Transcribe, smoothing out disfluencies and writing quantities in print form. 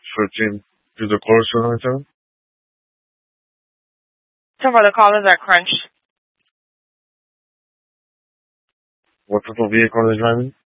13 to the closest Wilmington. Some of the callers are crunched. What type of vehicle are they driving?